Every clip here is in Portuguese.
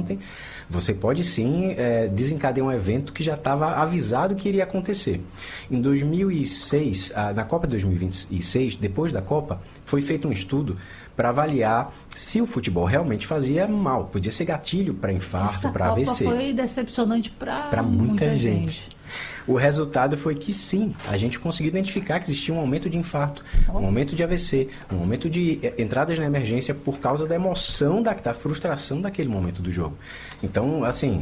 ontem, você pode sim desencadear um evento que já estava avisado que iria acontecer. Em 2006, na Copa de 2026, depois da Copa, foi feito um estudo para avaliar se o futebol realmente fazia mal. Podia ser gatilho para infarto, para AVC. Essa Copa foi decepcionante para muita gente. O resultado foi que sim, a gente conseguiu identificar que existia um aumento de infarto, um aumento de AVC, um aumento de entradas na emergência por causa da emoção, da frustração daquele momento do jogo. Então, assim,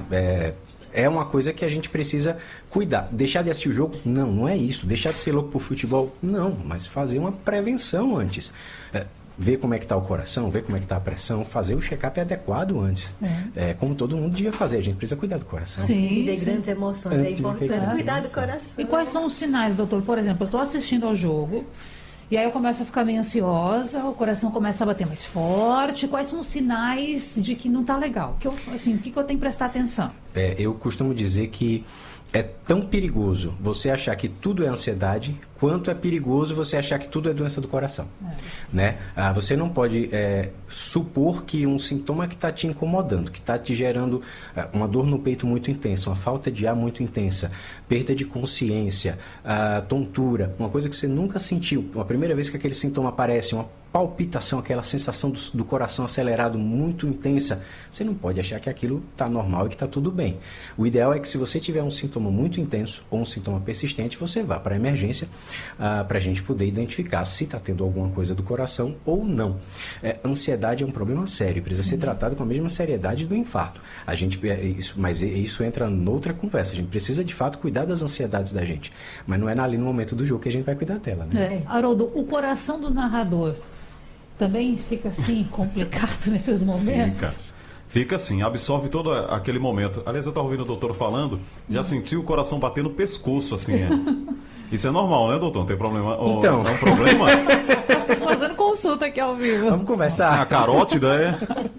é uma coisa que a gente precisa cuidar. Deixar de assistir o jogo? Não, não é isso. Deixar de ser louco por futebol? Não, mas fazer uma prevenção antes. Ver como é que está o coração, ver como é que está a pressão, fazer o check-up adequado antes. Como todo mundo devia fazer, a gente precisa cuidar do coração. Sim, viver grandes emoções, é importante cuidar do coração. E quais são os sinais, doutor? Por exemplo, eu estou assistindo ao jogo, e aí eu começo a ficar meio ansiosa, o coração começa a bater mais forte. Quais são os sinais de que não está legal? O que eu tenho que prestar atenção? Eu costumo dizer que é tão perigoso você achar que tudo é ansiedade, quanto é perigoso você achar que tudo é doença do coração. Né? Você não pode supor que um sintoma que está te incomodando, que está te gerando uma dor no peito muito intensa, uma falta de ar muito intensa, perda de consciência, tontura, uma coisa que você nunca sentiu. A primeira vez que aquele sintoma aparece, uma palpitação, aquela sensação do coração acelerado muito intensa, você não pode achar que aquilo está normal e que está tudo bem. O ideal é que se você tiver um sintoma muito intenso ou um sintoma persistente, você vá para a emergência para a gente poder identificar se está tendo alguma coisa do coração ou não. Ansiedade é um problema sério, precisa ser tratado com a mesma seriedade do infarto. Mas isso entra noutra conversa. A gente precisa de fato cuidar das ansiedades da gente, mas não é ali no momento do jogo que a gente vai cuidar dela, né? Haroldo, o coração do narrador também fica assim complicado nesses momentos? Fica assim, absorve todo aquele momento. Aliás, eu estava ouvindo o doutor falando, já senti o coração bater no pescoço, assim. Isso é normal, né, doutor? Não tem problema? Então. Não é um problema? Tô fazendo consulta aqui ao vivo. Vamos conversar. A carótida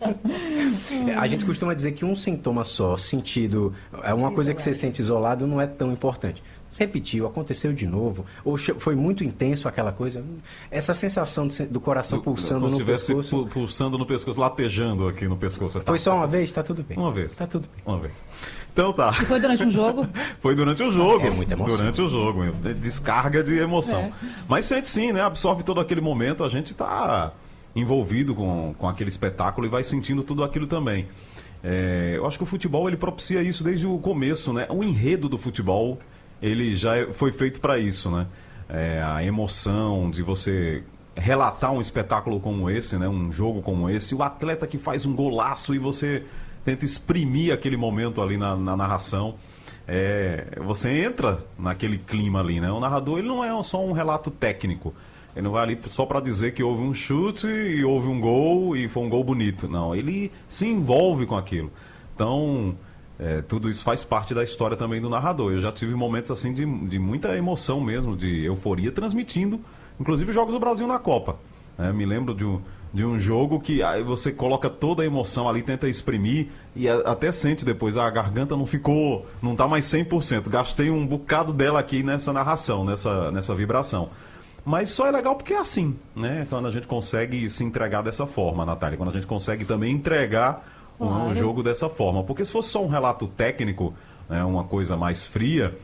A gente costuma dizer que um sintoma só, sentido, uma coisa que você sente isolado, não é tão importante. Se repetiu, aconteceu de novo, ou foi muito intenso aquela coisa, essa sensação do coração pulsando no pescoço. Pulsando no pescoço, latejando aqui no pescoço. Foi só uma vez? Tá tudo bem. Uma vez. Tá tudo bem. Uma vez. Então tá. E foi durante um jogo? Foi durante o jogo. É muita emoção. Durante o jogo. Descarga de emoção. Mas sente sim, né? Absorve todo aquele momento, a gente tá envolvido com aquele espetáculo e vai sentindo tudo aquilo também. Eu acho que o futebol, ele propicia isso desde o começo, né? O enredo do futebol, ele já foi feito para isso, né? A emoção de você relatar um espetáculo como esse, né? Um jogo como esse, o atleta que faz um golaço e você tenta exprimir aquele momento ali na narração. Você entra naquele clima ali, né? O narrador, ele não é só um relato técnico. Ele não vai ali só para dizer que houve um chute e houve um gol e foi um gol bonito. Não, ele se envolve com aquilo. Então, tudo isso faz parte da história também do narrador. Eu já tive momentos assim de muita emoção mesmo, de euforia, transmitindo, inclusive jogos do Brasil na Copa. Me lembro de um jogo que aí você coloca toda a emoção ali, tenta exprimir e até sente depois, a garganta não tá mais 100%. Gastei um bocado dela aqui nessa narração, nessa vibração. Mas só é legal porque é assim, né? Quando a gente consegue se entregar dessa forma, Natália. Quando a gente consegue também entregar um jogo dessa forma. Porque se fosse só um relato técnico, né, uma coisa mais fria,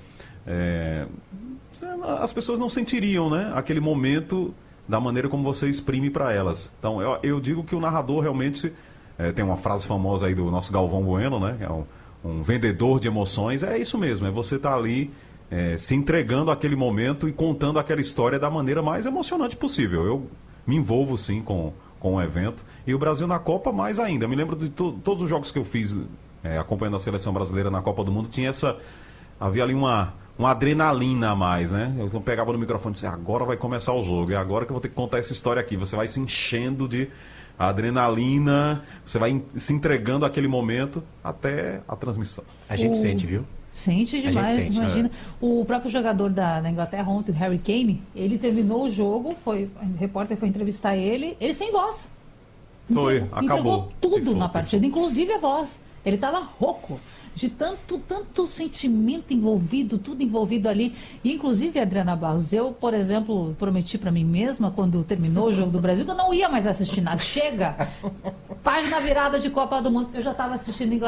as pessoas não sentiriam, né, aquele momento da maneira como você exprime para elas. Então, eu digo que o narrador realmente... tem uma frase famosa aí do nosso Galvão Bueno, né? Que é um vendedor de emoções. É isso mesmo, é você estar ali se entregando àquele momento e contando aquela história da maneira mais emocionante possível. Eu me envolvo, sim, com o evento. E o Brasil na Copa, mais ainda. Eu me lembro de todos os jogos que eu fiz acompanhando a seleção brasileira na Copa do Mundo. Havia ali uma adrenalina a mais, né? Eu pegava no microfone e disse, agora vai começar o jogo. É agora que eu vou ter que contar essa história aqui. Você vai se enchendo de adrenalina, você vai se entregando àquele momento até a transmissão. A gente sente, viu? Sente demais, imagina. O próprio jogador da Inglaterra ontem, o Harry Kane, ele terminou o jogo, o repórter foi entrevistar ele sem voz. Acabou. Entregou tudo na partida, inclusive a voz. Ele estava rouco, de tanto sentimento envolvido, tudo envolvido ali. E inclusive, Adriana Barros, eu, por exemplo, prometi para mim mesma, quando terminou o jogo do Brasil, que eu não ia mais assistir nada. Chega! Página virada de Copa do Mundo, eu já estava assistindo Inglaterra.